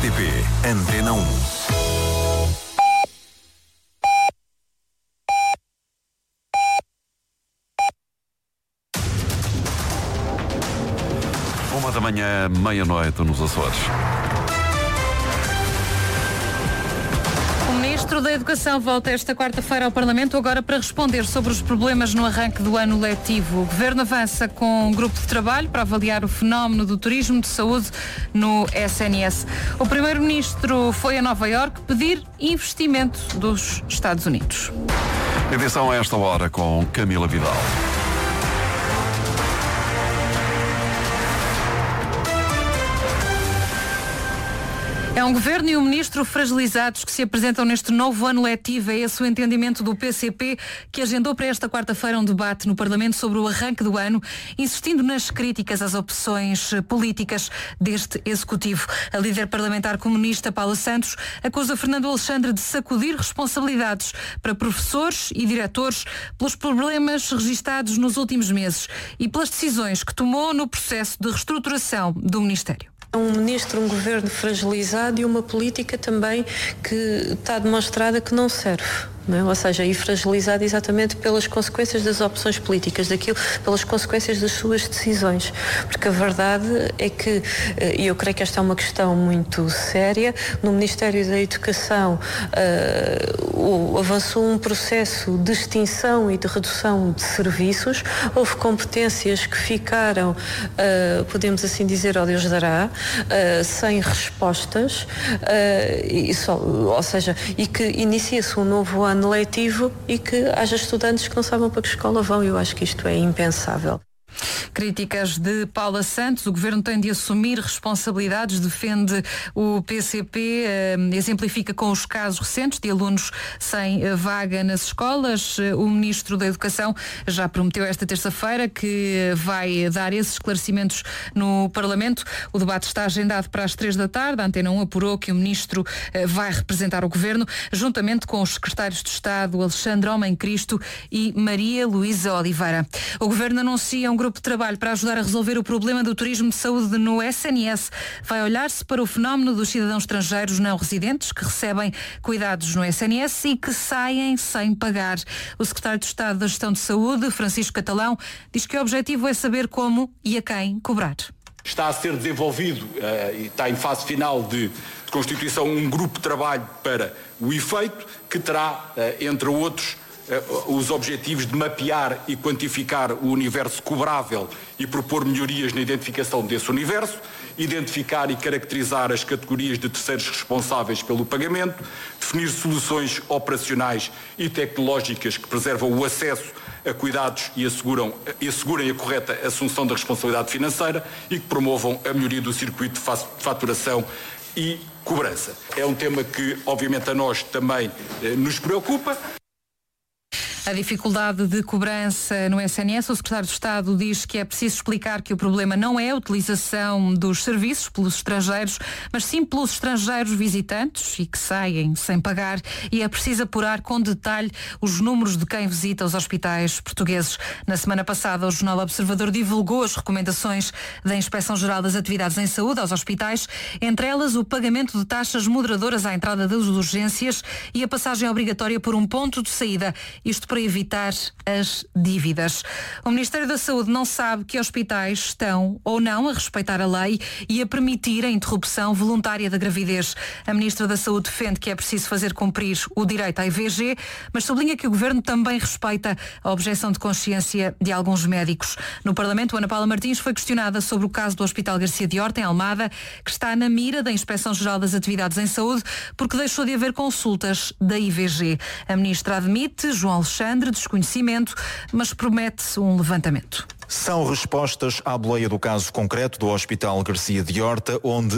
RTP Antena 1. Uma da manhã, meia-noite nos Açores. O Ministro da Educação volta esta quarta-feira ao Parlamento agora para responder sobre os problemas no arranque do ano letivo. O Governo avança com um grupo de trabalho para avaliar o fenómeno do turismo de saúde no SNS. O Primeiro-Ministro foi a Nova Iorque pedir investimento dos Estados Unidos. Edição a esta hora com Camila Vidal. É um governo e um ministro fragilizados que se apresentam neste novo ano letivo. É esse o entendimento do PCP, que agendou para esta quarta-feira um debate no Parlamento sobre o arranque do ano, insistindo nas críticas às opções políticas deste executivo. A líder parlamentar comunista Paula Santos acusa Fernando Alexandre de sacudir responsabilidades para professores e diretores pelos problemas registados nos últimos meses e pelas decisões que tomou no processo de reestruturação do Ministério. Um ministro, um governo fragilizado e uma política também que está demonstrada que não serve. Não é? Ou seja, e fragilizado exatamente pelas consequências das opções políticas, pelas consequências das suas decisões. Porque a verdade é que, e eu creio que esta é uma questão muito séria, no Ministério da Educação avançou um processo de extinção e de redução de serviços, houve competências que ficaram, podemos assim dizer, ao Deus dará, sem respostas, e que inicia-se um novo ano letivo e que haja estudantes que não sabem para que escola vão. Eu acho que isto é impensável. Críticas de Paula Santos. O governo tem de assumir responsabilidades, defende o PCP, exemplifica com os casos recentes de alunos sem vaga nas escolas. O Ministro da Educação já prometeu esta terça-feira que vai dar esses esclarecimentos no Parlamento. O debate está agendado para as 3 da tarde. A Antena 1 apurou que o Ministro vai representar o governo, juntamente com os secretários de Estado Alexandre Homem Cristo e Maria Luísa Oliveira. O governo anuncia um grupo de trabalho para ajudar a resolver o problema do turismo de saúde no SNS. Vai olhar-se para o fenómeno dos cidadãos estrangeiros não residentes que recebem cuidados no SNS e que saem sem pagar. O secretário de Estado da Gestão de Saúde, Francisco Catalão, diz que o objetivo é saber como e a quem cobrar. Está a ser desenvolvido e está em fase final de constituição um grupo de trabalho para o efeito que terá, entre outros, os objetivos de mapear e quantificar o universo cobrável e propor melhorias na identificação desse universo, identificar e caracterizar as categorias de terceiros responsáveis pelo pagamento, definir soluções operacionais e tecnológicas que preservam o acesso a cuidados e assegurem a correta assunção da responsabilidade financeira e que promovam a melhoria do circuito de faturação e cobrança. É um tema que, obviamente, a nós também nos preocupa. A dificuldade de cobrança no SNS, o secretário de Estado diz que é preciso explicar que o problema não é a utilização dos serviços pelos estrangeiros, mas sim pelos estrangeiros visitantes e que saem sem pagar, e é preciso apurar com detalhe os números de quem visita os hospitais portugueses. Na semana passada, o Jornal Observador divulgou as recomendações da Inspeção-Geral das Atividades em Saúde aos hospitais, entre elas o pagamento de taxas moderadoras à entrada das urgências e a passagem obrigatória por um ponto de saída, isto para evitar as dívidas. O Ministério da Saúde não sabe que hospitais estão ou não a respeitar a lei e a permitir a interrupção voluntária da gravidez. A Ministra da Saúde defende que é preciso fazer cumprir o direito à IVG, mas sublinha que o Governo também respeita a objeção de consciência de alguns médicos. No Parlamento, Ana Paula Martins foi questionada sobre o caso do Hospital Garcia de Horta, em Almada, que está na mira da Inspeção-Geral das Atividades em Saúde porque deixou de haver consultas da IVG. A Ministra admite, João Alexandre, desconhecimento, mas promete um levantamento. São respostas à boleia do caso concreto do Hospital Garcia de Horta, onde